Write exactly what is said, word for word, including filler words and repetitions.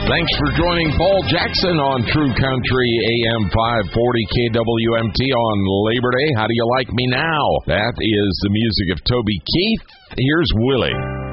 Thanks for joining Paul Jackson on True Country A M five forty K W M T on Labor Day. How do you like me now? That is the music of Toby Keith. Here's Willie.